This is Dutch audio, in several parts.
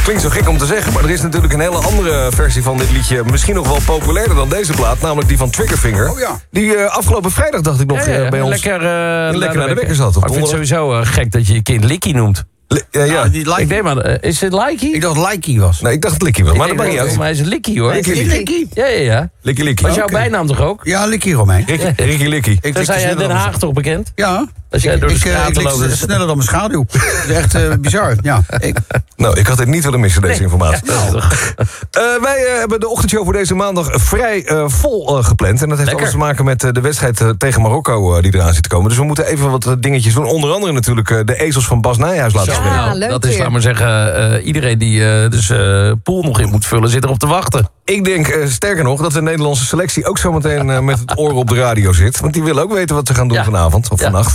Klinkt zo gek om te zeggen, maar er is natuurlijk een hele andere versie van dit liedje. Misschien nog wel populairder dan deze plaat, namelijk die van Triggerfinger. Oh ja. Die afgelopen vrijdag, dacht ik nog, bij ons lekker naar de wekker zat. Maar ik vind het sowieso gek dat je je kind Likkie noemt. Ja. Ik denk maar, is het Likkie? Ik dacht Likkie was. Nee, ik dacht het Likkie was, maar dat maakt niet uit. Maar hij is een Likkie, hoor. Likkie? Ja. Likkie. Was jouw bijnaam toch ook? Ja, Likkie Romein. Ricky Likkie. Daar zijn jij in Den Haag toch bekend? Ja. Als jij door de straten loopt. loopt. Sneller dan mijn schaduw. Dat is echt bizar. Ja. Nou, ik had dit niet willen missen, deze informatie. Ja, Wij hebben de ochtendshow voor deze maandag vrij vol gepland. En dat heeft Lekker. alles te maken met de wedstrijd tegen Marokko die eraan zit te komen. Dus we moeten even wat dingetjes doen. Onder andere natuurlijk de ezels van Bas Nijhuis laten spelen. Nou, leuk dat is, weer. laat maar zeggen, iedereen die pool nog in moet vullen, zit erop te wachten. Ik denk, sterker nog, dat de Nederlandse selectie ook zometeen met het oor op de radio zit. Want die willen ook weten wat ze gaan doen vanavond of vannacht.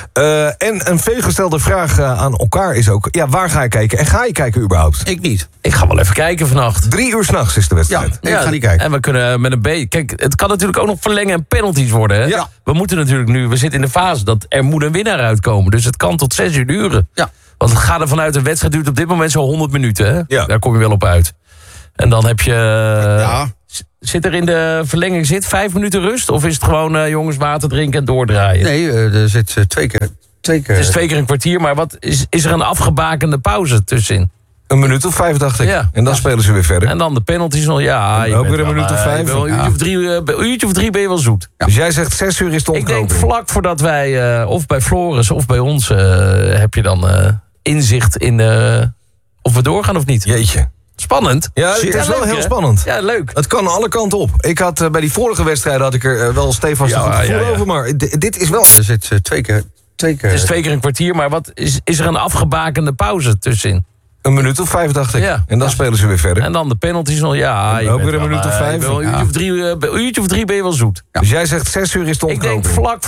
En een veelgestelde vraag aan elkaar is ook, waar ga je kijken? En ga je kijken überhaupt? Ik niet. Ik ga wel even kijken vannacht. 3 uur 's nachts is de wedstrijd. Ik ga niet kijken. En we kunnen met een kijk, het kan natuurlijk ook nog verlengen en penalties worden. Hè? Ja. We moeten natuurlijk nu, we zitten in de fase dat er moet een winnaar uitkomen. Dus het kan tot 6 uur duren. Ja. Want het gaat ervan uit, een wedstrijd duurt op dit moment zo'n 100 minuten. Hè? Ja. Daar kom je wel op uit. En dan heb je... Ja. Zit er in de verlenging 5 minuten rust? Of is het gewoon jongens water drinken en doordraaien? Nee, er zit twee keer. Het is 2 keer een kwartier, maar wat is er een afgebakende pauze tussenin? Een minuut of 5, dacht ik. Ja. En dan spelen ze weer verder. En dan de penalties nog, ja. En ook weer een minuut of 5. Een uurtje of 3 ben je wel zoet. Dus jij zegt 6 uur is de Ik ontknoping. denk vlak voordat wij, of bij Floris of bij ons, heb je dan inzicht in of we doorgaan of niet. Jeetje. Spannend. Ja, het is wel leuk, heel hè? spannend. Ja, leuk. Het kan alle kanten op. Ik had bij die vorige wedstrijden had ik er wel stevast een goed gevoel over. Maar dit is wel... Er zit twee keer. Het is 2 keer een kwartier, maar wat is er een afgebakende pauze tussenin? Een minuut of 5, dacht ik. Ja. En dan spelen ze weer verder. En dan de penalties nog, ja. En ook weer een minuut of 5. Een uurtje of 3 ben je wel zoet. Dus jij zegt 6 uur is de Ik ontknoping. denk vlak